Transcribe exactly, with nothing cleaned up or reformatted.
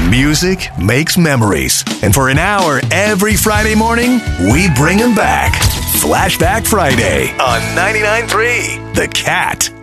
Music makes memories. And for an hour every Friday morning, we bring them back. Flashback Friday on ninety-nine point three The Cat.